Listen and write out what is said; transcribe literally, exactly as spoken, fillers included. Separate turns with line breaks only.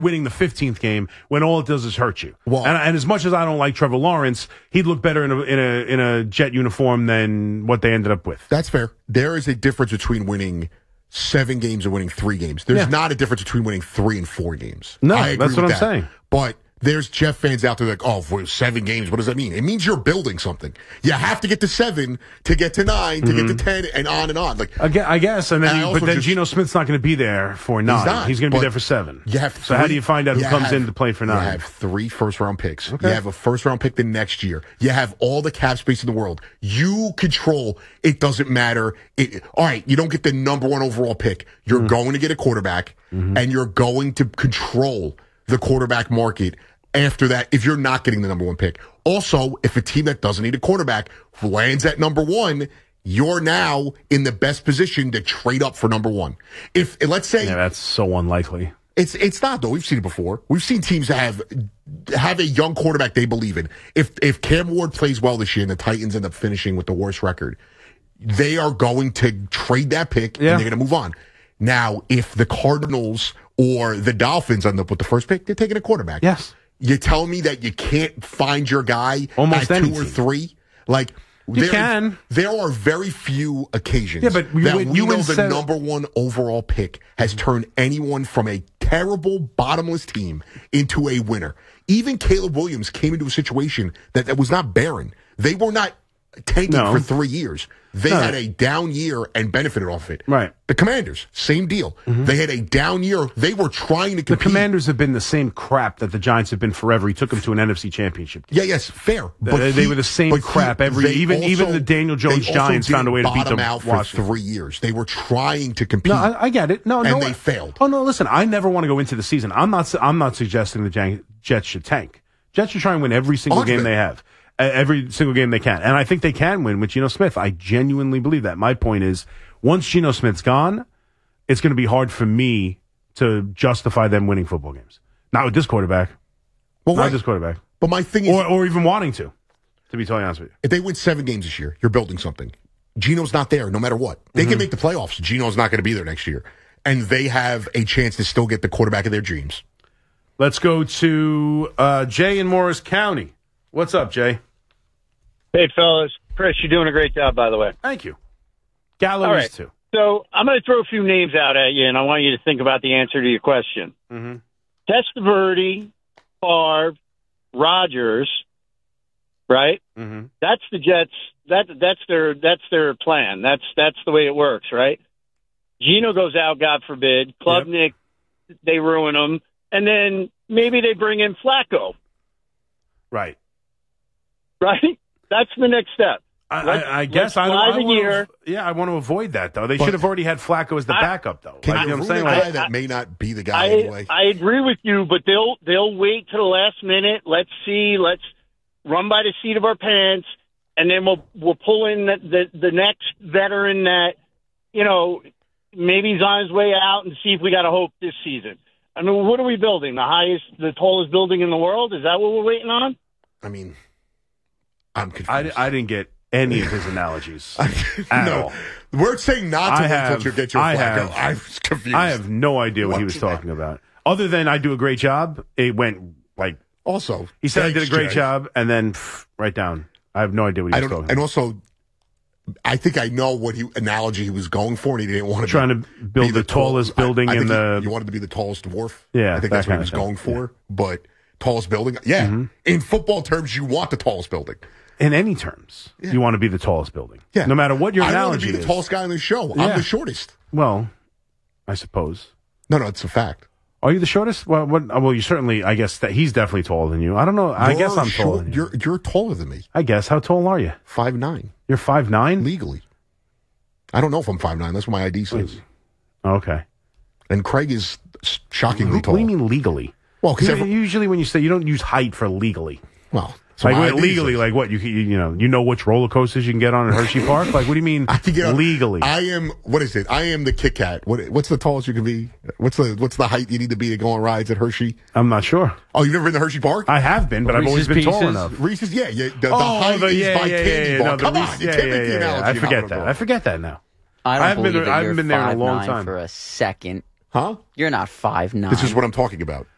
winning the fifteenth game when all it does is hurt you.
Well,
and, and as much as I don't like Trevor Lawrence, he'd look better in a in a in a Jet uniform than what they ended up with.
That's fair. There is a difference between winning seven games and winning three games. There's
Yeah.
not a difference between winning three and four games.
No,
I agree
that's what
with
I'm
that.
saying.
But there's Jeff fans out there like, oh, for seven games, what does that mean? It means you're building something. You have to get to seven to get to nine, to
Mm-hmm.
get to ten, and on and on. Like
I gue- I guess, and then
And I
you-
also
but then
just-
Geno Smith's not going to be there for nine.
not,
He's going to be
but
there for seven.
You have
so how
three-
do you find out who
you
comes
have-
in to play for
You
nine?
have three first-round picks.
Okay.
You have a first-round pick the next year. You have all the cap space in the world. You control. It doesn't matter. It, all right, you don't get the number one overall pick. You're
Mm-hmm.
going to get a quarterback, and you're going to control the quarterback market after that if you're not getting the number one pick. Also, if a team that doesn't need a quarterback lands at number one, you're now in the best position to trade up for number one. If, let's say...
Yeah, that's so unlikely.
It's it's not though. We've seen it before. We've seen teams have have a young quarterback they believe in. If if Cam Ward plays well this year and the Titans end up finishing with the worst record, they are going to trade that pick
Yeah.
and they're going to move on. Now, if the Cardinals or the Dolphins end up with the first pick, they're taking a quarterback.
Yes.
You tell me that you can't find your guy
Almost
at
any
two or
team.
three? Like
You
there,
can.
There are very few occasions
Yeah, but you
that
win-
we
you
know
win
the
seven-
number one overall pick has turned anyone from a terrible, bottomless team into a winner. Even Caleb Williams came into a situation that, that was not barren. They were not tanking
No.
for three years. They
No.
had a down year and benefited off it.
Right.
The Commanders, same deal. They had a down year. They were trying to
The
compete.
Commanders have been the same crap that the Giants have been forever. He took them to an N F C championship game.
Yeah, yes, fair.
They- they were the same
but
crap every-
they
even- even the Daniel Jones
they also
Giants found a way to
didn't
beat
bottom
them
out for
Washington.
three years. They were trying to compete.
No, I, I get it. No,
And
no,
they
I-
failed.
Oh no, listen, I never want to go into the season. I'm not. I'm not suggesting the Jan- Jets should tank. Jets should try and win every single game
Argument.
they have, Uh, every single game they can, and I think they can win with Geno Smith. I genuinely believe that. My point is, once Geno Smith's gone, it's going to be hard for me to justify them winning football games. Not with this quarterback.
well,
Not
right.
with this quarterback,
But my thing is,
or or even wanting to. To be totally honest with you.
if they win seven games this year, you're building something. Geno's not there, no matter what. They
Mm-hmm.
can make the playoffs. Geno's not going to be there next year, and they have a chance to still get the quarterback of their dreams.
Let's go to uh, Jay in Morris County. What's up, Jay?
Hey, fellas. Chris, you're doing a great job, by the way.
Thank you. Gallo
All
is
right.
too.
So I'm going to throw a few names out at you, and I want you to think about the answer to your question.
Mm-hmm.
Testaverde, Favre, Rodgers, right?
Mm-hmm.
That's the Jets. That that's their that's their plan. That's that's the way it works, right? Geno goes out, God forbid. Klubnik, they ruin him, and then maybe they bring in Flacco,
Right.
right? That's the next step.
I,
Let's-
I, I guess
let's
I,
fly
I
the
wanna,
year.
Yeah, I want to avoid that though. They
But-
should have already had Flacco as the
I-
backup though.
Can
Like,
you
you know what I'm
ruin
saying?
a
Like,
guy that may not be the guy
I
anyway?
I agree with you, but they'll they'll wait to the last minute. Let's see. Let's run by the seat of our pants, and then we'll we'll pull in the the, the next veteran that you know maybe he's on his way out, and see if we got a hope this season. I mean, what are we building? The highest, the tallest building in the world? Is that what we're waiting on?
I mean, I'm confused.
I, I didn't get any of his analogies at
no,
all.
we're saying not to
I
wait
have-
until you get your
I
Flacco.
have-
I was confused.
I have no idea what, he was talking about. Other than I do a great job, it went like
also.
he said I
thanks,
did a great
Jay.
job, and then pff, right down. I have no idea what he
I
was
don't,
talking
and
about.
also, I think I know what he analogy he was going for, and he didn't want to
Trying
be,
to build
be
the tallest
tall-
building
I, I
in
think he-
the-
He wanted to be the tallest dwarf.
Yeah,
I think
that
that's what he
kind
was
of thing.
going for. But tallest building, yeah.
Mm-hmm.
In football terms, you want the tallest building.
In any terms, you want to be the tallest building.
Yeah,
No matter what your
I want to
analogy
be the
is.
tallest guy on the show.
Yeah.
I'm the shortest.
Well, I suppose.
No, no, it's a fact.
Are you the shortest? Well, what, well, you certainly. I guess that he's definitely taller than you. I don't know. I
You're
guess I'm
short-
taller than you.
You're you're taller than me.
I guess. How tall are you?
Five nine
You're five nine.
legally. I don't know if I'm five nine. That's what my I D says.
Okay.
And Craig is shockingly
What
tall.
do you mean legally?
Well, 'cause
You-
every-
usually when you say you don't use height for legally.
Well, so
Like
my
wait,
I D
legally,
says-
like what you can- you you know you know which roller coasters you can get on at Hershey Park. Like what do you mean
I can get on-
legally?
I am. What is it? I am the Kit Kat. What? What's the tallest you can be? What's the What's the height you need to be to go on rides at Hershey?
I'm not sure.
Oh, you've never been to Hershey Park?
I have been, but I've always
Reese's
been tall
Pieces?
enough.
Reese's, yeah, yeah. The, the
Oh,
height
the-
is
yeah,
by
yeah,
candy
yeah,
bar.
no, the
Come
Reese-
on, you
yeah,
can't
yeah,
make the
yeah, yeah.
analogy.
I
and
forget
not
that.
know.
I forget that now.
I don't
I haveneen
believe
there-
that
I haven't
you're
been there in a
five
long
nine
time.
for a second.
Huh?
You're not five nine.
This is what I'm talking about.